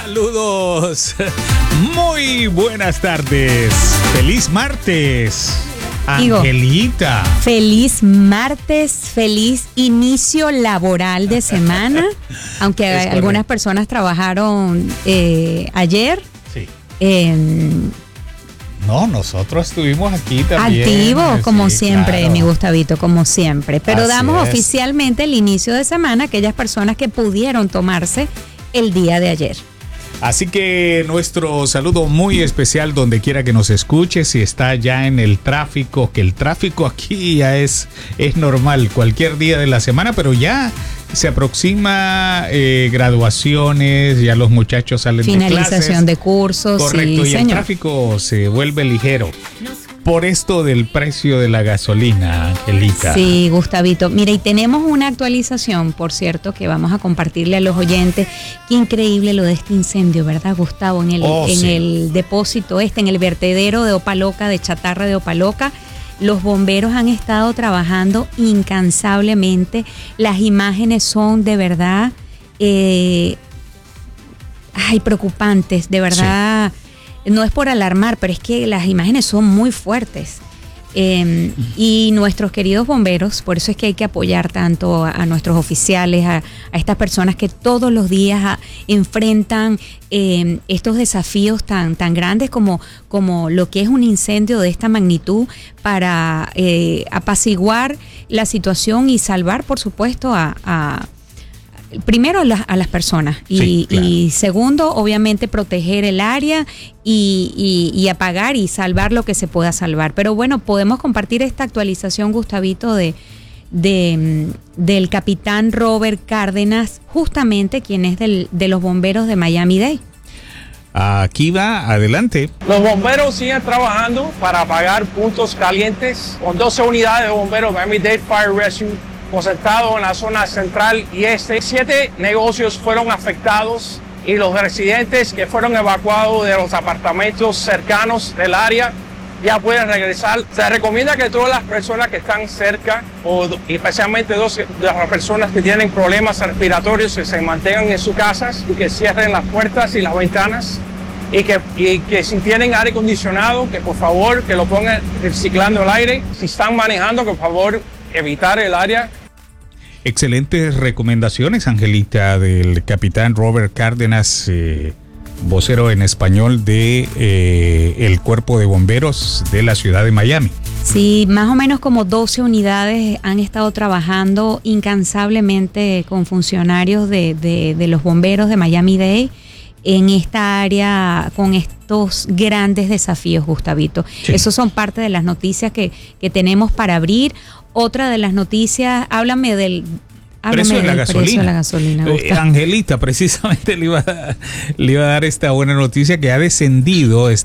Saludos. Muy buenas tardes. Feliz martes. Angelita. Feliz martes, feliz inicio laboral de semana. Aunque algunas personas trabajaron ayer. Sí. No, nosotros estuvimos aquí también. Activos, como siempre, claro. Mi Gustavito, como siempre. Pero Así damos es. oficialmente el inicio de semana a aquellas personas que pudieron tomarse el día de ayer. Así que nuestro saludo muy especial donde quiera que nos escuche, si está ya en el tráfico, que el tráfico aquí ya es normal cualquier día de la semana, pero ya se aproxima graduaciones, ya los muchachos salen de clases. Finalización de cursos. Correcto, sí, y el señor. tráfico se vuelve ligero. Por esto del precio de la gasolina, Angelita. Sí, Gustavito. Mira, y tenemos una actualización, por cierto, que vamos a compartirle a los oyentes. Qué increíble lo de este incendio, ¿verdad, Gustavo? En el depósito en el vertedero de Opaloca, de chatarra de Opaloca. Los bomberos han estado trabajando incansablemente. Las imágenes son de verdad preocupantes, de verdad. Sí. No es por alarmar, pero es que las imágenes son muy fuertes. Y nuestros queridos bomberos, por eso es que hay que apoyar tanto a nuestros oficiales, a estas personas que todos los días enfrentan estos desafíos tan grandes como lo que es un incendio de esta magnitud, para apaciguar la situación y salvar, por supuesto, primero a las personas y, claro. Y segundo, obviamente, proteger el área y apagar y salvar lo que se pueda salvar. Pero bueno, podemos compartir esta actualización, Gustavito, del capitán Robert Cárdenas, justamente quien es de los bomberos de Miami-Dade. Aquí va, adelante. Los bomberos siguen trabajando para apagar puntos calientes con 12 unidades de bomberos Miami-Dade Fire Rescue concentrado en la zona central y este. 7 negocios fueron afectados y los residentes que fueron evacuados de los apartamentos cercanos del área ya pueden regresar. Se recomienda que todas las personas que están cerca, y especialmente de las personas que tienen problemas respiratorios, que se mantengan en sus casas y que cierren las puertas y las ventanas. Y que si tienen aire acondicionado, que por favor que lo pongan reciclando el aire. Si están manejando, que por favor evitar el área. Excelentes recomendaciones, Angelita, del capitán Robert Cárdenas, vocero en español de el Cuerpo de Bomberos de la ciudad de Miami. Sí, más o menos como 12 unidades han estado trabajando incansablemente con funcionarios de los bomberos de Miami-Dade en esta área con estos grandes desafíos, Gustavito. Sí. Esos son parte de las noticias que tenemos para abrir. Otra de las noticias, háblame del precio de la gasolina. Angelita, precisamente le iba a dar esta buena noticia, que ha descendido